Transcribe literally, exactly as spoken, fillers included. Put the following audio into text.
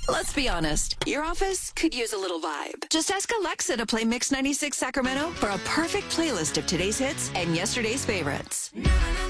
Let's be honest, your office could use a little vibe. Just ask Alexa to play Mix ninety-six Sacramento for a perfect playlist of today's hits and yesterday's favorites.